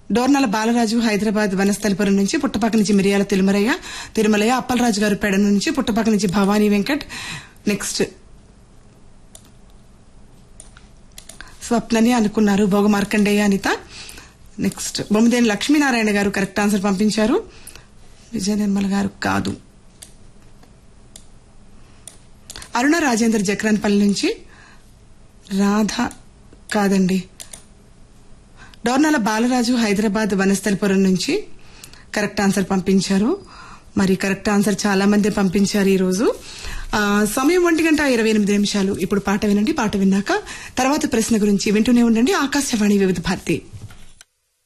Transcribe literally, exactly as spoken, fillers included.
డోర్నాల బాలరాజు హైదరాబాద్ వనస్థలిపురం నుంచి, పుట్టపాక నుంచి మిరియాల తిరుమలయ్య తిరుమలయ్య అప్పలరాజు గారు పెడ నుంచి, పుట్టపాక నుంచి భవానీ వెంకట్. నెక్స్ట్ స్వప్నని అనుకున్నారు, భోగ మార్కండేయ అనిత. నెక్స్ట్ బొమ్మిదేని లక్ష్మీనారాయణ గారు కరెక్ట్ ఆన్సర్ పంపించారు. విజయ నిర్మల గారు కాదు. అరుణ రాజేందర్ జక్రాన్పల్లి నుంచి, రాధ కాదండి. డోర్నాల బాలరాజు హైదరాబాద్ వనస్థలిపురం నుంచి కరెక్ట్ ఆన్సర్ పంపించారు. మరి కరెక్ట్ ఆన్సర్ చాలా మంది పంపించారు ఈ రోజు. సమయం ఒంటి గంట ఇరవై ఎనిమిది నిమిషాలు. ఇప్పుడు పాట వినండి. పాట విన్నాక తర్వాత ప్రశ్న గురించి వింటూనే ఉండండి. ఆకాశవాణి వివిధ భారతి.